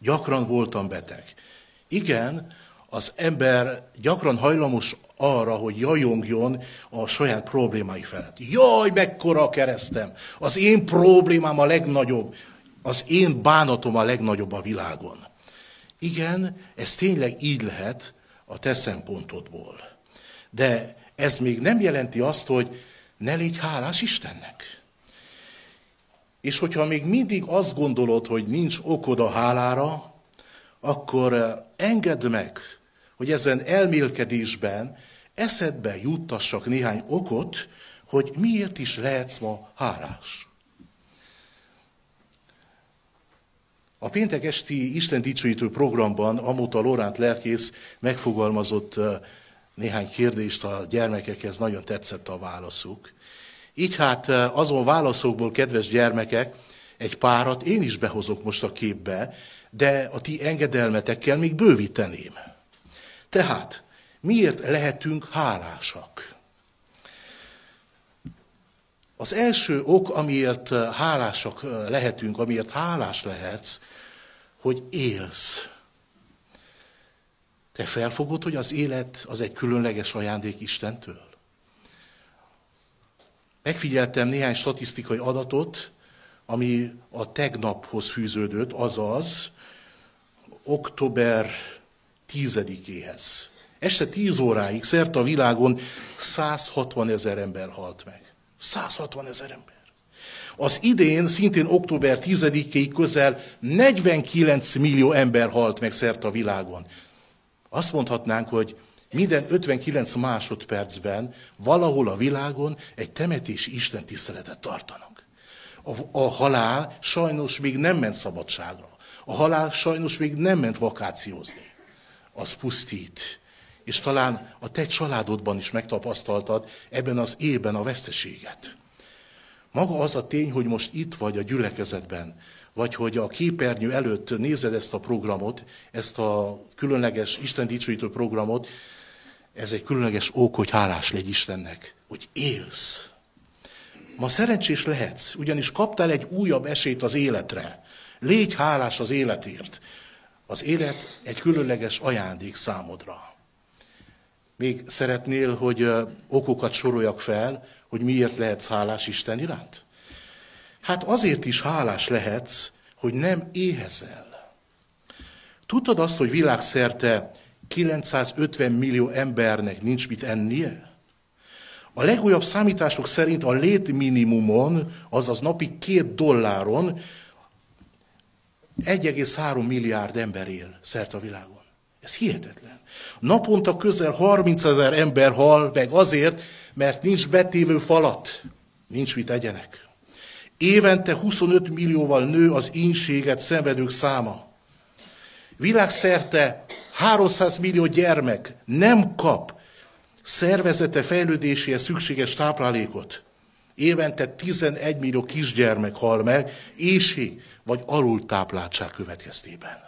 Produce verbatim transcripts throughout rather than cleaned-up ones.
Gyakran voltam beteg. Igen, az ember gyakran hajlamos arra, hogy jajongjon a saját problémái felett. Jaj, mekkora a keresztem! Az én problémám a legnagyobb, az én bánatom a legnagyobb a világon. Igen, ez tényleg így lehet a te szempontodból. De ez még nem jelenti azt, hogy ne légy hálás Istennek. És hogyha még mindig azt gondolod, hogy nincs okod a hálára, akkor engedd meg, hogy ezen elmélkedésben eszedbe juttassak néhány okot, hogy miért is lehetsz ma hálás. A péntek esti Isten dicsőítő programban Amóta Loránd lelkész megfogalmazott néhány kérdést a gyermekekhez, nagyon tetszett a válaszuk. Így hát azon válaszokból, kedves gyermekek, egy párat én is behozok most a képbe, de a ti engedelmetekkel még bővíteném. Tehát, miért lehetünk hálásak? Az első ok, amiért hálásak lehetünk, amiért hálás lehetsz, hogy élsz. Te felfogod, hogy az élet az egy különleges ajándék Istentől? Megfigyeltem néhány statisztikai adatot, ami a tegnaphoz fűződött, azaz október tizedikéhez. Este tíz óráig szerte a világon száz hatvan ezer ember halt meg. száz hatvan ezer ember. Az idén, szintén október tizedikéig közel negyvenkilenc millió ember halt meg szerte a világon. Azt mondhatnánk, hogy minden ötvenkilenc másodpercben valahol a világon egy temetési istentiszteletet tartanak. A, a halál sajnos még nem ment szabadságra. A halál sajnos még nem ment vakációzni. Az pusztít. És talán a te családodban is megtapasztaltad ebben az évben a veszteséget. Maga az a tény, hogy most itt vagy a gyülekezetben, vagy hogy a képernyő előtt nézed ezt a programot, ezt a különleges Isten dicsőítő programot, ez egy különleges ok, hogy hálás légy Istennek, hogy élsz. Ma szerencsés lehetsz, ugyanis kaptál egy újabb esélyt az életre. Légy hálás az életért. Az élet egy különleges ajándék számodra. Még szeretnél, hogy okokat soroljak fel, hogy miért lehetsz hálás Isten iránt? Hát azért is hálás lehetsz, hogy nem éhezel. Tudtad azt, hogy világszerte kilencszázötven millió embernek nincs mit ennie? A legújabb számítások szerint a létminimumon, azaz napi két dolláron egy egész három milliárd ember él szerte a világon. Ez hihetetlen. Naponta közel harmincezer ember hal meg azért, mert nincs betévő falat, nincs mit egyenek. Évente huszonöt millióval nő az ínséget szenvedők száma. Világszerte háromszáz millió gyermek nem kap szervezete fejlődéséhez szükséges táplálékot. Évente tizenegy millió kisgyermek hal meg éhség vagy alultápláltság következtében.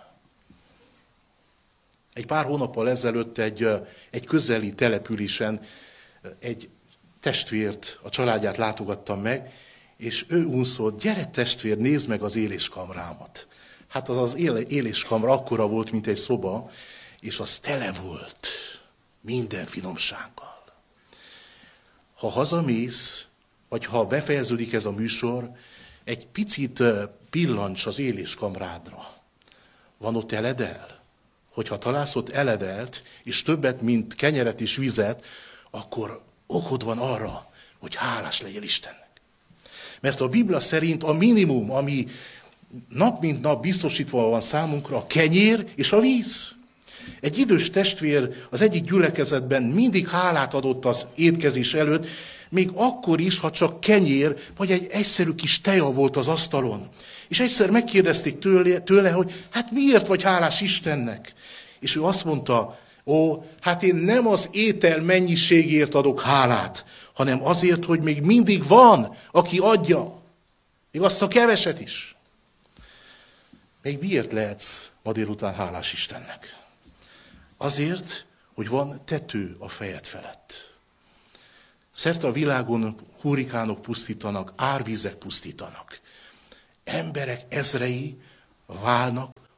Egy pár hónappal ezelőtt egy, egy közeli településen egy testvért, a családját látogattam meg, és ő unszolt, gyere testvér, nézd meg az éléskamrámat. Hát az az éléskamra akkora volt, mint egy szoba, és az tele volt minden finomsággal. Ha hazamész, vagy ha befejeződik ez a műsor, egy picit pillancs az éléskamrádra. Van ott eledel? Hogyha találsz ott eledelt, és többet, mint kenyeret és vizet, akkor okod van arra, hogy hálás legyél Istennek. Mert a Biblia szerint a minimum, ami nap mint nap biztosítva van számunkra, a kenyér és a víz. Egy idős testvér az egyik gyülekezetben mindig hálát adott az étkezés előtt, még akkor is, ha csak kenyér, vagy egy egyszerű kis teja volt az asztalon. És egyszer megkérdezték tőle, tőle, hogy hát miért vagy hálás Istennek? És ő azt mondta, ó, hát én nem az étel mennyiségért adok hálát, hanem azért, hogy még mindig van, aki adja. Még azt a keveset is. Még miért lehetsz ma délután hálás Istennek? Azért, hogy van tető a fejed felett. Szerte a világon hurrikánok pusztítanak, árvízek pusztítanak. Emberek ezrei válnak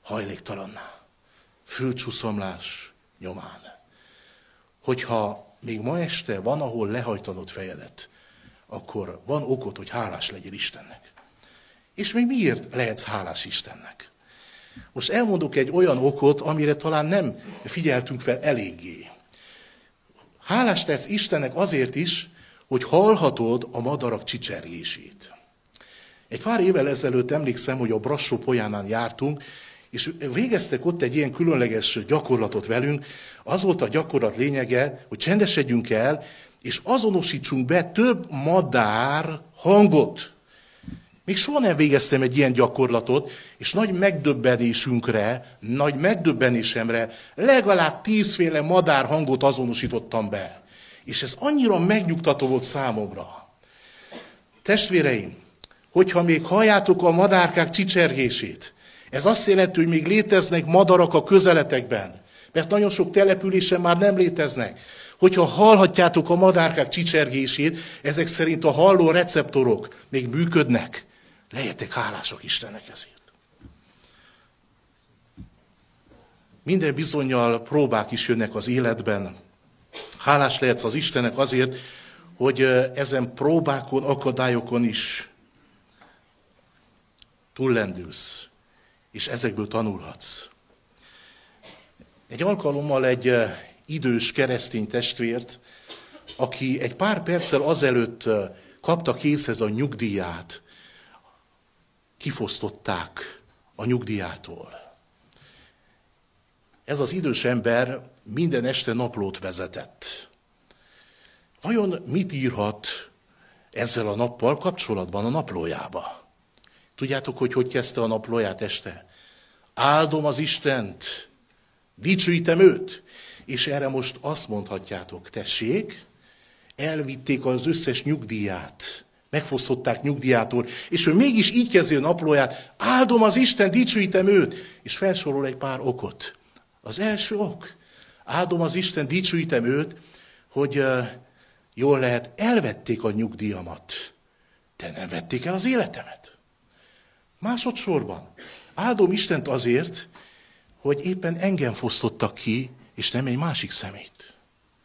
hajléktalanná, földcsúszomlás nyomán. Hogyha még ma este van, ahol lehajtanod fejedet, akkor van okod, hogy hálás legyél Istennek. És még miért lehetsz hálás Istennek? Most elmondok egy olyan okot, amire talán nem figyeltünk fel eléggé. Hálás lehetsz Istennek azért is, hogy hallhatod a madarak csicsergését. Egy pár évvel ezelőtt emlékszem, hogy a Brassó-Polyánán jártunk, és végeztek ott egy ilyen különleges gyakorlatot velünk. Az volt a gyakorlat lényege, hogy csendesedjünk el, és azonosítsunk be több madár hangot. Még soha nem végeztem egy ilyen gyakorlatot, és nagy megdöbbenésünkre, nagy megdöbbenésemre legalább tízféle madár hangot azonosítottam be. És ez annyira megnyugtató volt számomra. Testvéreim, hogyha még halljátok a madárkák csicsergését, ez azt jelenti, hogy még léteznek madarak a közeletekben, mert nagyon sok településen már nem léteznek. Hogyha hallhatjátok a madárkák csicsergését, ezek szerint a halló receptorok még működnek. Legyetek hálásak Istennek ezért. Minden bizonnyal próbák is jönnek az életben. Hálás lehetsz az Istennek azért, hogy ezen próbákon, akadályokon is túllendülsz, és ezekből tanulhatsz. Egy alkalommal egy idős keresztény testvért, aki egy pár perccel azelőtt kapta készhez a nyugdíját, kifosztották a nyugdíjától. Ez az idős ember minden este naplót vezetett. Vajon mit írhat ezzel a nappal kapcsolatban a naplójába? Tudjátok, hogy hogy kezdte a naplóját este? Áldom az Istent, dicsőítem őt. És erre most azt mondhatjátok, tessék, elvitték az összes nyugdíját, megfosztották nyugdíjától, és ő mégis így kezdi a naplóját, áldom az Isten, dicsőítem őt, és felsorol egy pár okot. Az első ok, áldom az Isten, dicsőítem őt, hogy uh, jól lehet, elvették a nyugdíjamat, de nem vették el az életemet. Másodszorban, áldom Istent azért, hogy éppen engem fosztottak ki, és nem egy másik szemét.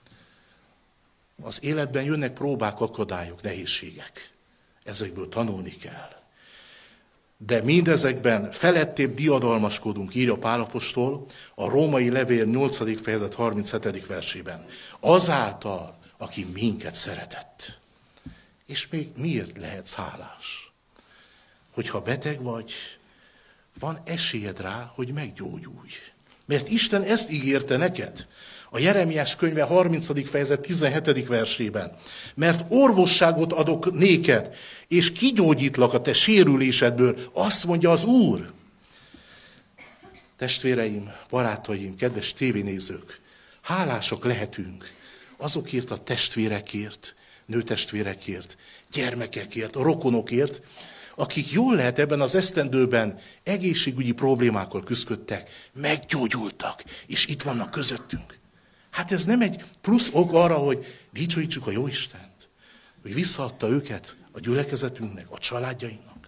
Az életben jönnek próbák, akadályok, nehézségek. Ezekből tanulni kell. De mindezekben felettébb diadalmaskodunk, írja Pál apostol a római levél nyolcadik fejezet harminchetedik versében. Azáltal, aki minket szeretett. És még miért lehetsz hálás? Hogyha beteg vagy, van esélyed rá, hogy meggyógyulj. Mert Isten ezt ígérte neked. A Jeremiás könyve harmincadik fejezet tizenhetedik versében. Mert orvosságot adok néked, és kigyógyítlak a te sérülésedből, azt mondja az Úr. Testvéreim, barátaim, kedves tévénézők, hálásak lehetünk azokért a testvérekért, nőtestvérekért, gyermekekért, a rokonokért, akik jól lehet ebben az esztendőben egészségügyi problémákkal küzdöttek, meggyógyultak, és itt vannak közöttünk. Hát ez nem egy plusz ok arra, hogy dicsőítsük a Jóistent, hogy visszaadta őket a gyülekezetünknek, a családjainknak.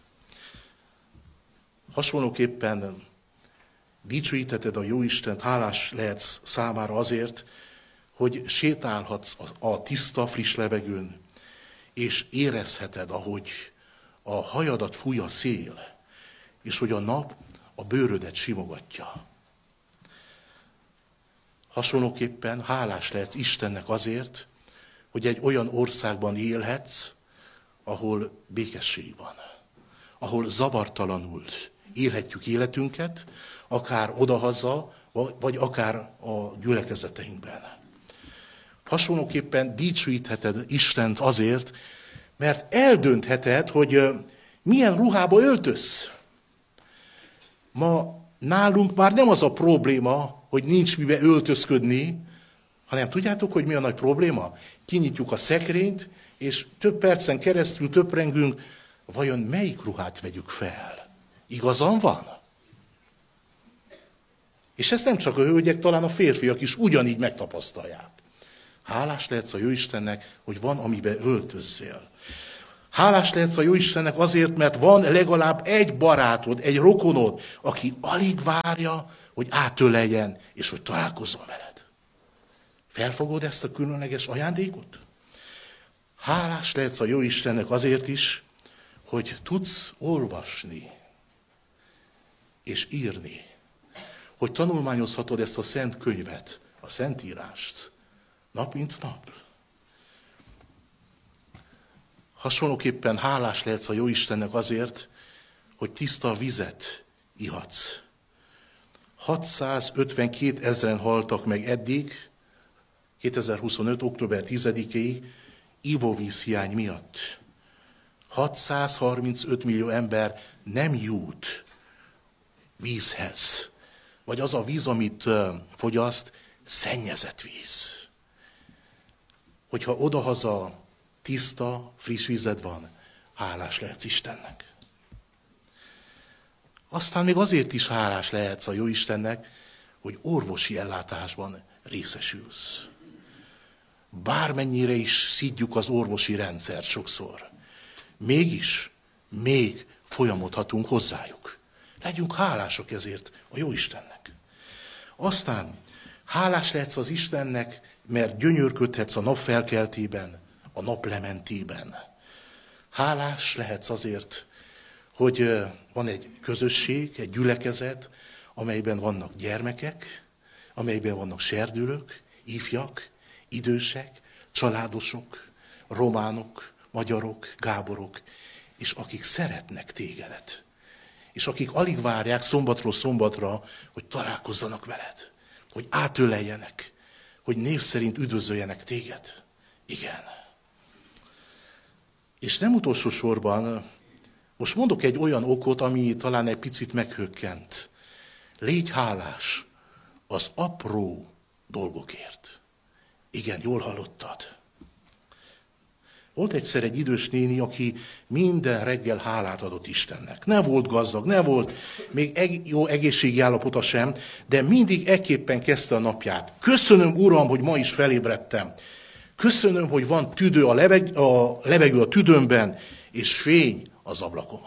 Hasonlóképpen dicsőítheted a Jóistent, hálás lehetsz számára azért, hogy sétálhatsz a tiszta, friss levegőn, és érezheted, ahogy a hajadat fúj a szél, és hogy a nap a bőrödet simogatja. Hasonlóképpen hálás lehetsz Istennek azért, hogy egy olyan országban élhetsz, ahol békesség van, ahol zavartalanul élhetjük életünket, akár odahaza, vagy akár a gyülekezeteinkben. Hasonlóképpen dicsőítheted Istent azért, mert eldöntheted, hogy milyen ruhába öltöz. Ma nálunk már nem az a probléma, hogy nincs mibe öltözködni, hanem tudjátok, hogy mi a nagy probléma? Kinyitjuk a szekrényt, és több percen keresztül töprengünk, vajon melyik ruhát vegyük fel? Igazam van? És ezt nem csak a hölgyek, talán a férfiak is ugyanígy megtapasztalják. Hálás lehetsz a Jóistennek, hogy van, amiben öltözzél. Hálás lehetsz a Jóistennek azért, mert van legalább egy barátod, egy rokonod, aki alig várja, hogy átöleljen, és hogy találkozzon veled. Felfogod ezt a különleges ajándékot? Hálás lehetsz a Jóistennek azért is, hogy tudsz olvasni és írni. Hogy tanulmányozhatod ezt a szent könyvet, a Szentírást, nap mint nap. Hasonlóképpen hálás lehetsz a Jóistennek azért, hogy tiszta vizet ihatsz. hatszázötvenkét ezren haltak meg eddig, kétezer-huszonöt. október tizedikéig ivóvízhiány miatt. hatszázharmincöt millió ember nem jut vízhez. Vagy az a víz, amit fogyaszt, szennyezett víz. Hogyha odahaza tiszta, friss vízed van, hálás lehetsz Istennek. Aztán még azért is hálás lehetsz a Jóistennek, hogy orvosi ellátásban részesülsz. Bármennyire is szidjuk az orvosi rendszert sokszor, mégis még folyamodhatunk hozzájuk. Legyünk hálásak ezért a Jóistennek. Aztán hálás lehetsz az Istennek, mert gyönyörködhetsz a nap felkeltében, a nap lementében. Hálás lehetsz azért, hogy van egy közösség, egy gyülekezet, amelyben vannak gyermekek, amelyben vannak serdülők, ifjak, idősek, családosok, románok, magyarok, gáborok, és akik szeretnek tégedet. És akik alig várják szombatról szombatra, hogy találkozzanak veled, hogy átöleljenek, hogy név szerint üdvözöljenek téged. Igen. És nem utolsó sorban, most mondok egy olyan okot, ami talán egy picit meghökkent. Légy hálás az apró dolgokért. Igen, jól hallottad. Volt egyszer egy idős néni, aki minden reggel hálát adott Istennek. Nem volt gazdag, nem volt még eg- jó egészségi állapota sem, de mindig ekképpen kezdte a napját. Köszönöm, Uram, hogy ma is felébredtem. Köszönöm, hogy van tüdő a, leveg- a levegő a tüdőmben, és fény az ablakomon.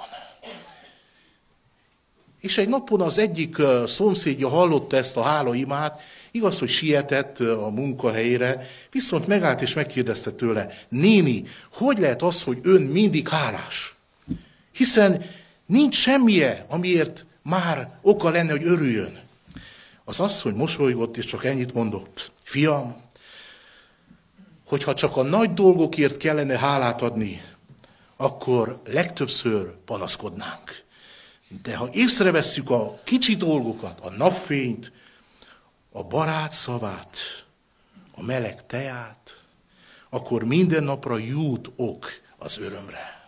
És egy napon az egyik szomszédja hallotta ezt a hálaimát, igaz, hogy sietett a munkahelyére, viszont megállt és megkérdezte tőle, néni, hogy lehet az, hogy ön mindig hálás? Hiszen nincs semmije, amiért már oka lenne, hogy örüljön. Az asszony mosolygott, és csak ennyit mondott. Fiam, hogyha csak a nagy dolgokért kellene hálát adni, akkor legtöbbször panaszkodnánk. De ha észrevesszük a kicsi dolgokat, a napfényt, a barát szavát, a meleg teát, akkor minden napra jut ok az örömre.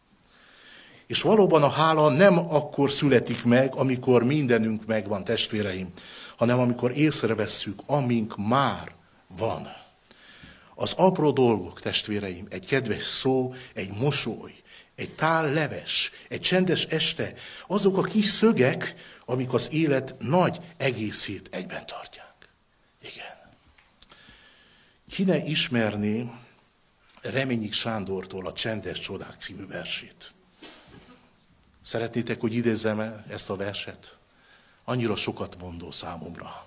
És valóban a hála nem akkor születik meg, amikor mindenünk megvan, testvéreim, hanem amikor észrevesszük, amink már van. Az apró dolgok, testvéreim, egy kedves szó, egy mosoly, egy tál leves, egy csendes este, azok a kis szögek, amik az élet nagy egészét egyben tartják. Igen. Ki ne ismerné Reményik Sándortól a Csendes csodák című versét? Szeretnétek, hogy idézzem ezt a verset? Annyira sokat mondó számomra.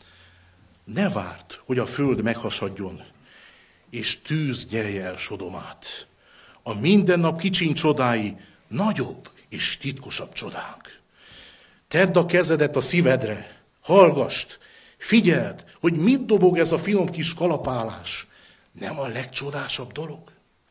Ne várd, hogy a föld meghasadjon, és tűz nyelje el Sodomát. A mindennap kicsiny csodái nagyobb és titkosabb csodánk. Tedd a kezedet a szívedre, hallgasd, figyeld, hogy mit dobog ez a finom kis kalapálás. Nem a legcsodásabb dolog?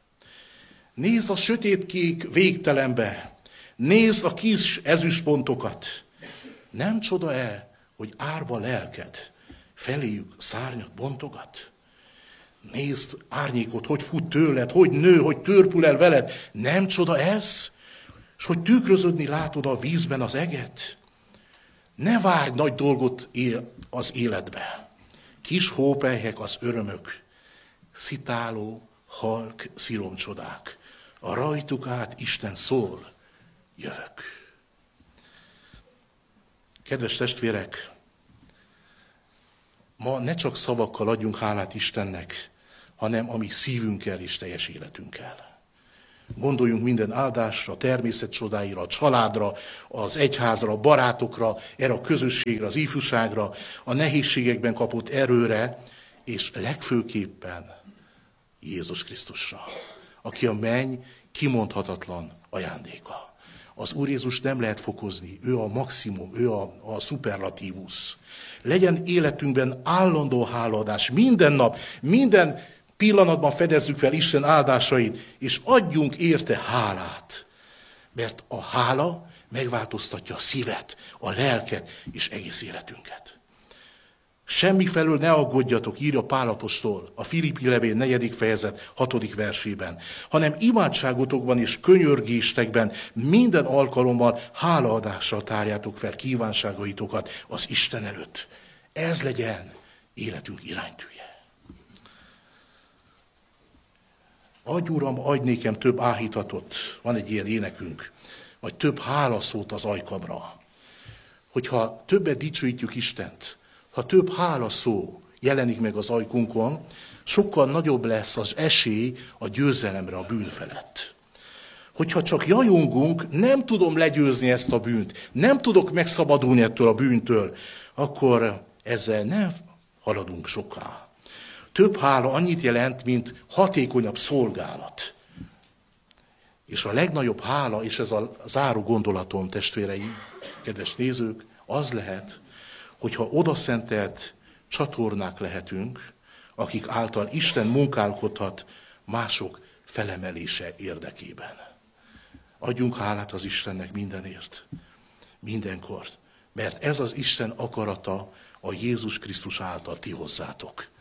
Nézd a sötétkék végtelenbe, nézd a kis ezüstpontokat. Nem csoda-e, hogy árva lelked feléjük szárnyat bontogat? Nézd árnyékot, hogy fut tőled, hogy nő, hogy törpül el veled. Nem csoda ez? És hogy tükröződni látod a vízben az eget? Ne várj nagy dolgot él az életbe. Kis hópelyhek az örömök, szitáló, halk sziromcsodák. A rajtuk át Isten szól, jövök. Kedves testvérek, ma ne csak szavakkal adjunk hálát Istennek, hanem a mi szívünkkel és teljes életünkkel. Gondoljunk minden áldásra, a természet csodáira, a családra, az egyházra, a barátokra, erre a közösségre, az ifjúságra, a nehézségekben kapott erőre, és legfőképpen Jézus Krisztusra, aki a menny kimondhatatlan ajándéka. Az Úr Jézus nem lehet fokozni, ő a maximum, ő a, a szuperlatívus. Legyen életünkben állandó hálaadás, minden nap, minden pillanatban fedezzük fel Isten áldásait, és adjunk érte hálát. Mert a hála megváltoztatja a szívet, a lelket és egész életünket. Semmi felől ne aggódjatok, írja Pál apostol a Filippi levél negyedik fejezet hatodik versében, hanem imádságotokban és könyörgéstekben minden alkalommal hálaadással tárjátok fel kívánságaitokat az Isten előtt. Ez legyen életünk iránytűje. Adj, Uram, adj nékem több áhítatot, van egy ilyen énekünk, vagy több hálaszót az ajkamra. Hogyha többet dicsőítjük Istent, ha több hálaszó jelenik meg az ajkunkon, sokkal nagyobb lesz az esély a győzelemre a bűn felett. Hogyha csak jajongunk, nem tudom legyőzni ezt a bűnt, nem tudok megszabadulni ettől a bűntől, akkor ezzel nem haladunk soká. Több hála annyit jelent, mint hatékonyabb szolgálat. És a legnagyobb hála, és ez a záró gondolatom, testvéreim, kedves nézők, az lehet, hogyha odaszentelt csatornák lehetünk, akik által Isten munkálkodhat mások felemelése érdekében. Adjunk hálát az Istennek mindenért, mindenkor, mert ez az Isten akarata a Jézus Krisztus által ti hozzátok.